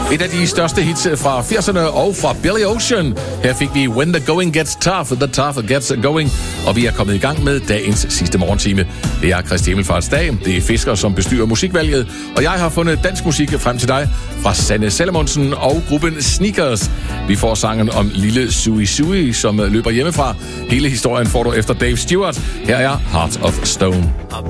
Et af de største hits fra 80'erne og fra Billy Ocean. Her fik vi When the Going Gets Tough, The Tough Gets Going. Og vi er kommet i gang med dagens sidste morgentime. Det er Kristi Himmelfarts dag. Det er Fisker, som bestyrer musikvalget. Og jeg har fundet dansk musik frem til dig fra Sanne Salomonsen og gruppen Sneakers. Vi får sangen om lille Sui Sui, som løber hjemmefra. Hele historien får du efter Dave Stewart. Her er Heart of Stone.